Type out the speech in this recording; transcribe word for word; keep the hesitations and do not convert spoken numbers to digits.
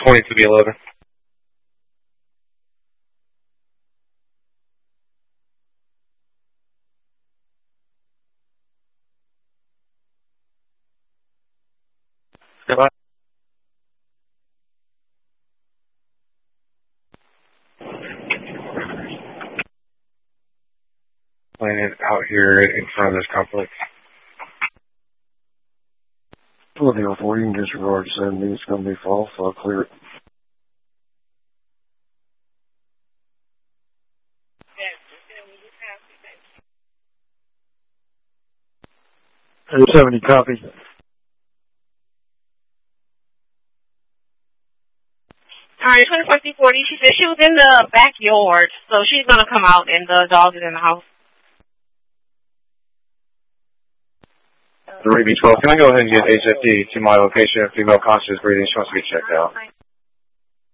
twenty to be eleven. Goodbye. Landed out here in front of this complex. twenty oh four, you can disregard seventy. It's going to be false, so I'll clear it. seventy, copy. Alright, twenty-four C forty, she said she was in the backyard, so she's going to come out and the dog is in the house. three B twelve, can I go ahead and get H F D to my location? Female conscious breathing, she wants to be checked out.